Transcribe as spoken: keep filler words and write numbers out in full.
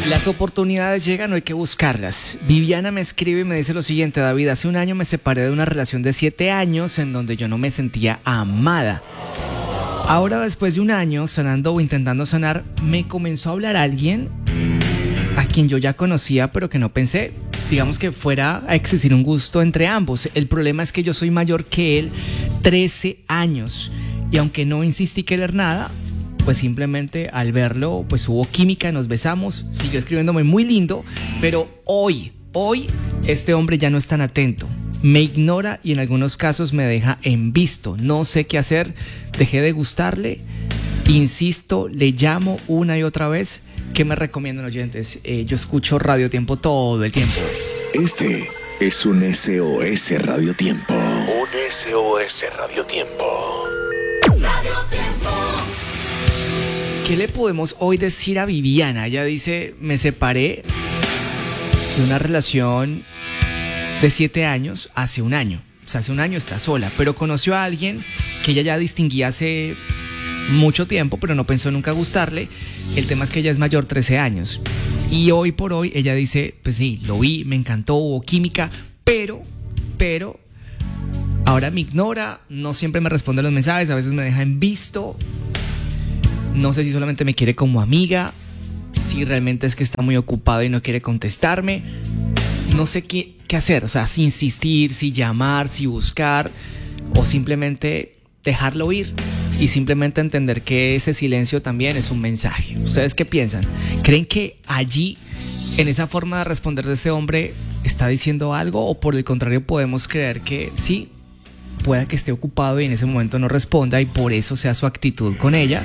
Las oportunidades llegan, no hay que buscarlas. Viviana me escribe y me dice lo siguiente: David, hace un año me separé de una relación de siete años en donde yo no me sentía amada. Ahora, después de un año sonando o intentando sonar, me comenzó a hablar alguien a quien yo ya conocía, pero que no pensé, digamos, que fuera a existir un gusto entre ambos. El problema es que yo soy mayor que él, trece años, y aunque no insistí querer nada, pues simplemente al verlo, pues hubo química, nos besamos, siguió escribiéndome muy lindo, pero hoy, hoy, este hombre ya no es tan atento. Me ignora y en algunos casos me deja en visto. No sé qué hacer, dejé de gustarle, insisto, le llamo una y otra vez. ¿Qué me recomiendan, oyentes? Eh, yo escucho Radio Tiempo todo el tiempo. Este es un S O S Radio Tiempo. Un S O S Radio Tiempo. Radio Tiempo. ¿Qué le podemos hoy decir a Viviana? Ella dice: me separé de una relación de siete años hace un año. O sea, hace un año está sola, pero conoció a alguien que ella ya distinguía hace mucho tiempo, pero no pensó nunca gustarle. El tema es que ella es mayor, trece años. Y hoy por hoy ella dice: pues sí, lo vi, me encantó, hubo química, pero, pero, ahora me ignora, no siempre me responde los mensajes, a veces me deja en visto. No sé si solamente me quiere como amiga, si realmente es que está muy ocupado y no quiere contestarme. No sé qué, qué hacer, o sea, si insistir, si llamar, si buscar, o simplemente dejarlo ir y simplemente entender que ese silencio también es un mensaje. ¿Ustedes qué piensan? ¿Creen que allí, en esa forma de responder de ese hombre, está diciendo algo, o por el contrario podemos creer que sí, pueda que esté ocupado y en ese momento no responda y por eso sea su actitud con ella?